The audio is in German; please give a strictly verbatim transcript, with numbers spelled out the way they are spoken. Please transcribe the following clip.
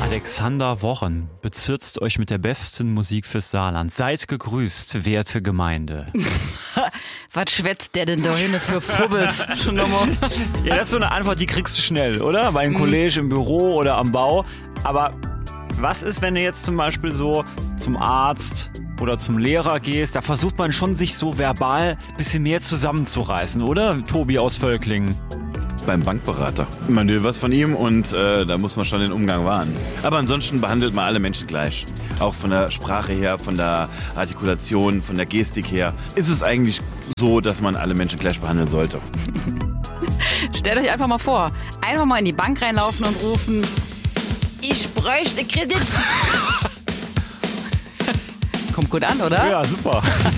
Alexander Worren bezürzt euch mit der besten Musik fürs Saarland. Seid gegrüßt, werte Gemeinde. Was schwätzt der denn da hin für Fubbels? Schon nochmal. Ja, das ist so eine Antwort, die kriegst du schnell, oder? Bei einem mhm. Kollege im Büro oder am Bau. Aber was ist, wenn du jetzt zum Beispiel so zum Arzt oder zum Lehrer gehst? Da versucht man schon, sich so verbal ein bisschen mehr zusammenzureißen, oder? Tobi aus Völklingen. Beim Bankberater. Man will was von ihm und äh, da muss man schon den Umgang wahren. Aber ansonsten behandelt man alle Menschen gleich. Auch von der Sprache her, von der Artikulation, von der Gestik her. Ist es eigentlich so, dass man alle Menschen gleich behandeln sollte. Stellt euch einfach mal vor, einfach mal in die Bank reinlaufen und rufen, ich bräuchte Kredit. Kommt gut an, oder? Ja, super.